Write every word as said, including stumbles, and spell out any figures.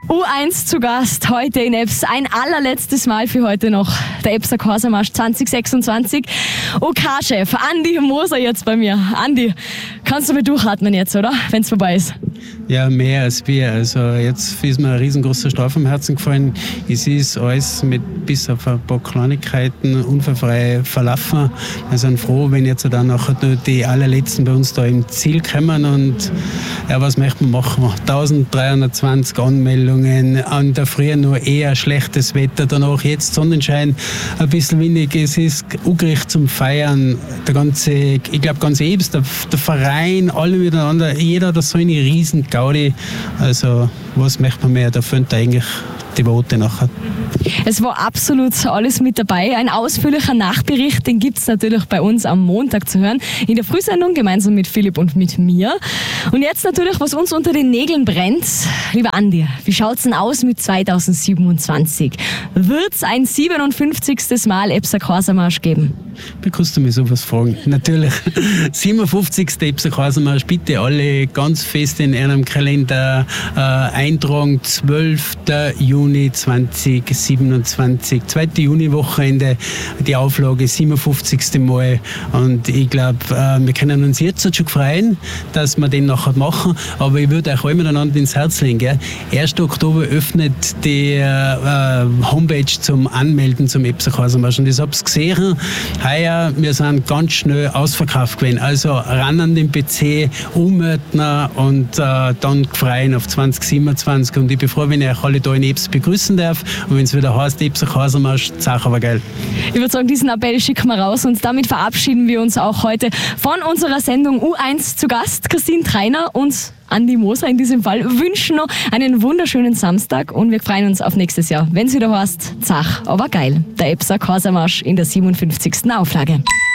U eins zu Gast heute in Ebbs. Ein allerletztes Mal für heute noch. Der Ebbser Corsa-Marsch zwanzig sechsundzwanzig. U K-Chef Andi Moser jetzt bei mir. Andi, kannst du mal durchatmen jetzt, oder? Wenn es vorbei ist. Ja, mehr als wir. Also jetzt ist mir ein riesengroßer Straf am Herzen gefallen. Es ist alles mit bis auf ein paar Kleinigkeiten unfallfrei verlaufen. Wir sind froh, wenn jetzt dann nachher die allerletzten bei uns da im Ziel kommen. Und ja, was möchten wir machen? eintausenddreihundertzwanzig Anmeldungen, an der Früh noch eher schlechtes Wetter, danach jetzt Sonnenschein, ein bisschen windig. Es ist ungericht zum Feiern. Der ganze, ich glaube ganz Ebbs, der, der Verein, alle miteinander, jeder hat so eine riesen Gaudi. Also was möchte man mehr? Da fehlt eigentlich die Worte nachher. Es war absolut alles mit dabei. Ein ausführlicher Nachbericht, den gibt es natürlich bei uns am Montag zu hören. In der Frühsendung gemeinsam mit Philipp und mit mir. Und jetzt natürlich, was uns unter den Nägeln brennt. Lieber Andi, wie schaut es denn aus mit zweitausendsiebenundzwanzig? Wird es ein siebenundfünfzigstes Mal Ebbser Corsa-Marsch geben? Wie kannst du mich sowas fragen? Natürlich. siebenundfünfzigste Ebbser Corsa-Marsch, bitte alle ganz fest in einem Kalender äh, eintragen. zwölfter Juni zweitausendsiebenundzwanzig. zweite Juni-Wochenende, die Auflage siebenundfünfzigste Mal. Und ich glaube, äh, wir können uns jetzt schon freuen, dass wir den nachher machen. Aber ich würde euch alle miteinander ins Herz legen. Gell? ersten Oktober öffnet die äh, Homepage zum Anmelden zum Ebbser Corsa-Marsch. Und ich habe es gesehen, heuer, wir sind ganz schnell ausverkauft gewesen. Also ran an den P C, ummelden und äh, dann freuen auf zwanzig siebenundzwanzig. Und ich bin froh, wenn ich euch alle da in Ebbs begrüßen darf. Und wenn es wieder heißt, Ebbser Corsa-Marsch, Sache aber geil. Ich würde sagen, diesen Appell schicken wir raus und damit verabschieden wir uns auch heute von unserer Sendung U eins zu Gast. Christine Treiner und Andi Moser in diesem Fall wünschen noch einen wunderschönen Samstag und wir freuen uns auf nächstes Jahr. Wenn es wieder heißt, Zach, aber geil. Der Ebbser Corsa-Marsch in der siebenundfünfzigsten Auflage.